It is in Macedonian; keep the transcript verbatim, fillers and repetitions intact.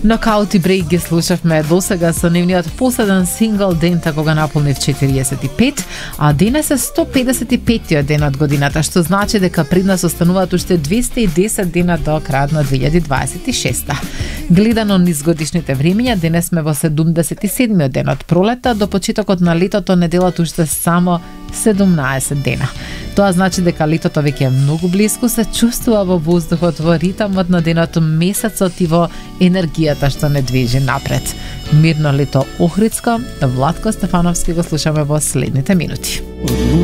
Нокаут и Брейк ги слушавме досега со нивниот последен сингл Дента кога наполнив четириесет и пет, а денес е сто педесет и петтиот ден од годината, што значи дека пред нас остануваат уште двесте и десет дена до крајот на две илјади дваесет и шеста. Гледано низ годишните времиња, денес сме во седумдесет и седмиот ден од пролета, до почетокот на летото неделат уште само седумнаесет дена. Тоа значи дека летото веќе е многу близко, се чувствува во воздухот, во ритамот на денот, месецот и во енергијата што не движи напред. Мирно лето Охридско, Владко Стефановски го слушаме во следните минути.